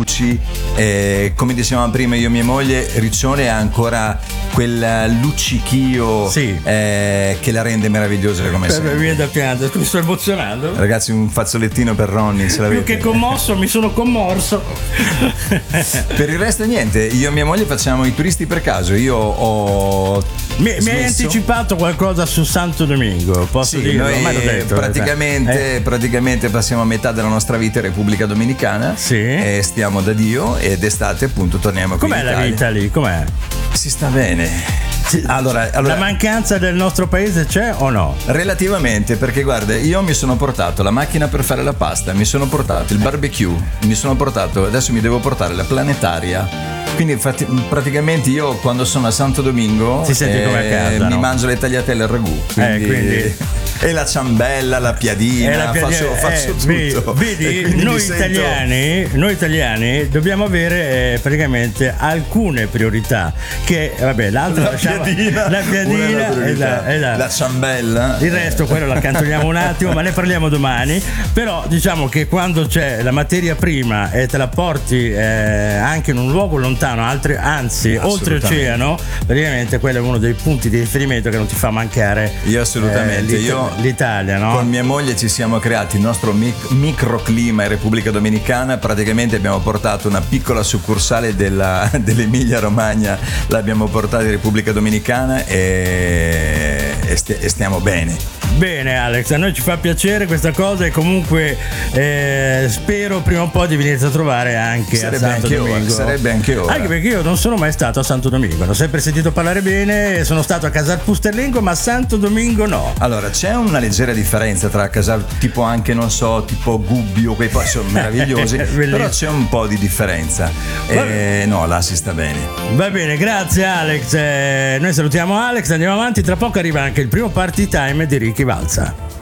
luci, come dicevamo prima io e mia moglie, Riccione ha ancora quel luccichio che la rende meravigliosa come sempre. Mi viene da piangere, mi sto emozionando. Ragazzi, un fazzolettino per Ronny, ce l'avete? Più che commosso, mi sono commorso. Per il resto niente, io e mia moglie facciamo i turisti per caso. Io ho mi hai anticipato qualcosa su Santo Domingo, posso dire? Noi praticamente passiamo a metà della nostra vita in Repubblica Dominicana, e stiamo da Dio, ed estate appunto torniamo qui in Italia. Com'è la vita lì? Com'è? Si sta bene. Allora, la mancanza del nostro paese c'è o no? Relativamente, perché guarda, io mi sono portato la macchina per fare la pasta, mi sono portato il barbecue, mi sono portato, adesso mi devo portare la planetaria. Quindi praticamente io quando sono a Santo Domingo ti senti come a casa, mi no? mangio le tagliatelle al ragù, quindi... e la ciambella, la piadina, faccio tutto. Vedi, noi italiani dobbiamo avere praticamente alcune priorità, che vabbè, l'altra la piadina e la ciambella, il resto quello l'accantoniamo un attimo, ma ne parliamo domani. Però diciamo che quando c'è la materia prima e te la porti anche in un luogo lontano, anzi oltreoceano, praticamente quello è uno dei punti di riferimento che non ti fa mancare. Io assolutamente, l'Italia, no? Con mia moglie ci siamo creati il nostro microclima in Repubblica Dominicana. Praticamente abbiamo portato una piccola succursale dell'Emilia Romagna, l'abbiamo portata in Repubblica Dominicana e stiamo bene. Bene Alex, a noi ci fa piacere questa cosa, e comunque spero prima o poi di venirti a trovare anche a Santo Domingo. Sarebbe anche ora. Anche perché io non sono mai stato a Santo Domingo, l'ho sempre sentito parlare bene, sono stato a Casal Pusterlengo, ma a Santo Domingo no. Allora, c'è una leggera differenza tra Casal, tipo anche, non so, tipo Gubbio, quei posti sono meravigliosi, però c'è un po' di differenza. No, là si sta bene. Va bene, grazie Alex. Noi salutiamo Alex, andiamo avanti, tra poco arriva anche il primo party time di Ricky Valza.